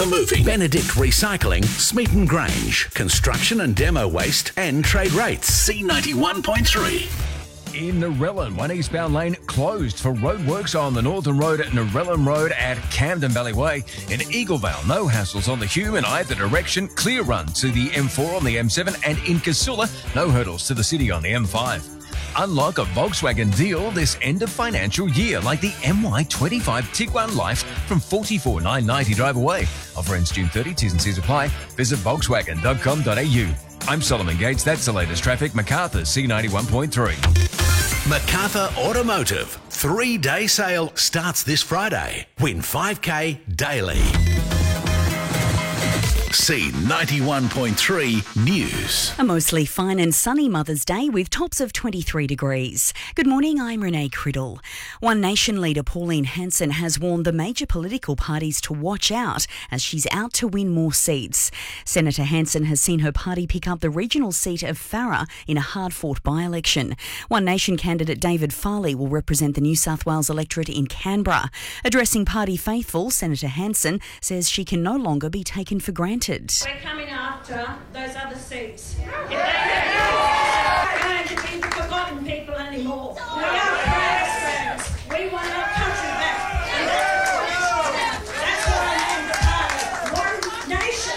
Moving. Benedict Recycling, Smeaton Grange. Construction and demo waste and trade rates. C91.3. In Narellan, one eastbound lane closed for roadworks on the Northern Road at Narellan Road at Camden Valley Way. In Eaglevale, no hassles on the Hume in either direction. Clear run to the M4 on the M7, and in Casula, no hurdles to the city on the M5. Unlock a Volkswagen deal this end of financial year, like the MY25 Tiguan Life from $44,990 drive away. Offer ends June 30. T's and C's apply. Visit Volkswagen.com.au. I'm Solomon Gates. That's the latest traffic. Macarthur, C91.3. Macarthur Automotive 3-day sale starts this Friday. Win 5K daily. C91.3 News. A mostly fine and sunny Mother's Day with tops of 23 degrees. Good morning, I'm Renee Criddle. One Nation leader Pauline Hanson has warned the major political parties to watch out as she's out to win more seats. Senator Hanson has seen her party pick up the regional seat of Farrer in a hard-fought by-election. One Nation candidate David Farley will represent the New South Wales electorate in Canberra. Addressing party faithful, Senator Hanson says she can no longer be taken for granted. We're coming after those other seats. If they don't going to be forgotten people anymore. We are proud Australians. We want our country back. And that's what I named the party. One Nation.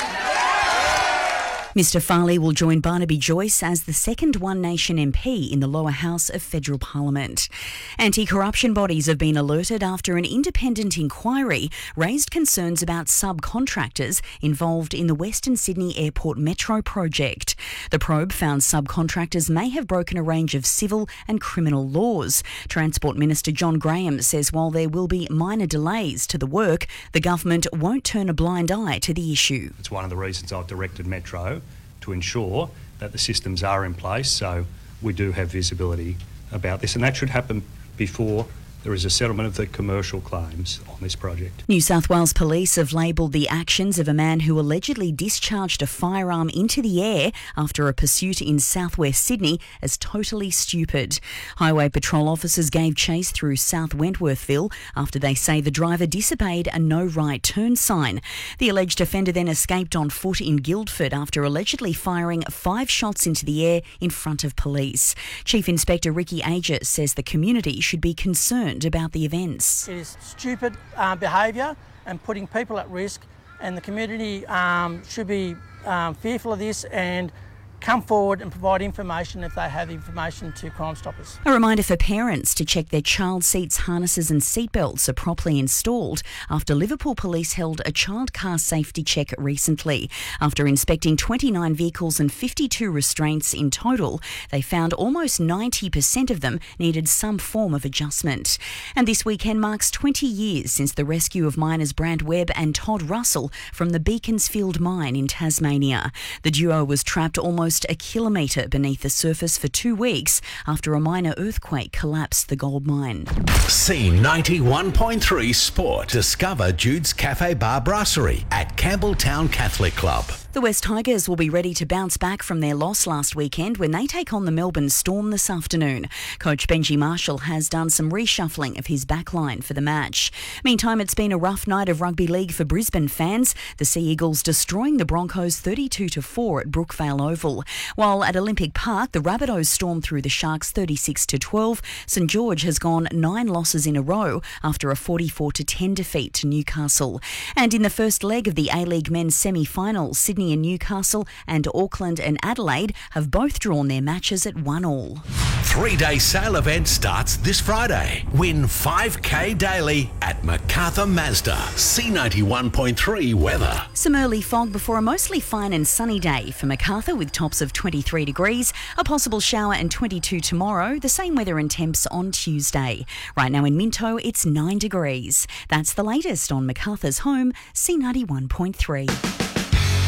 Mr Farley will join Barnaby Joyce as the second One Nation MP in the lower house of federal parliament. Anti-corruption bodies have been alerted after an independent inquiry raised concerns about subcontractors involved in the Western Sydney Airport Metro project. The probe found subcontractors may have broken a range of civil and criminal laws. Transport Minister John Graham says while there will be minor delays to the work, the government won't turn a blind eye to the issue. It's one of the reasons I've directed Metro to ensure that the systems are in place, so we do have visibility about this, and that should happen before there is a settlement of the commercial claims on this project. New South Wales Police have labelled the actions of a man who allegedly discharged a firearm into the air after a pursuit in southwest Sydney as totally stupid. Highway patrol officers gave chase through South Wentworthville after they say the driver disobeyed a no right turn sign. The alleged offender then escaped on foot in Guildford after allegedly firing 5 shots into the air in front of police. Chief Inspector Ricky Ager says the community should be concerned about the events. It is stupid behaviour and putting people at risk, and the community should be fearful of this and come forward and provide information if they have information to Crime Stoppers. A reminder for parents to check their child seats, harnesses and seatbelts are properly installed after Liverpool Police held a child car safety check recently. After inspecting 29 vehicles and 52 restraints in total, they found almost 90% of them needed some form of adjustment. And this weekend marks 20 years since the rescue of miners Brant Webb and Todd Russell from the Beaconsfield mine in Tasmania. The duo was trapped almost a kilometre beneath the surface for 2 weeks after a minor earthquake collapsed the gold mine. C91.3 Sport. Discover Jude's Cafe Bar Brasserie at Campbelltown Catholic Club. The West Tigers will be ready to bounce back from their loss last weekend when they take on the Melbourne Storm this afternoon. Coach Benji Marshall has done some reshuffling of his backline for the match. Meantime, it's been a rough night of rugby league for Brisbane fans. The Sea Eagles destroying the Broncos 32-4 at Brookvale Oval. While at Olympic Park, the Rabbitohs stormed through the Sharks 36-12. St George has gone 9 losses in a row after a 44-10 defeat to Newcastle. And in the first leg of the A-League men's semi-finals, Sydney and Newcastle and Auckland and Adelaide have both drawn their matches at 1-1. 3-day sale event starts this Friday. Win 5K daily at Macarthur Mazda. C91.3 weather. Some early fog before a mostly fine and sunny day for Macarthur with tops of 23 degrees, a possible shower and 22 tomorrow, the same weather and temps on Tuesday. Right now in Minto, it's 9 degrees. That's the latest on Macarthur's home, C91.3.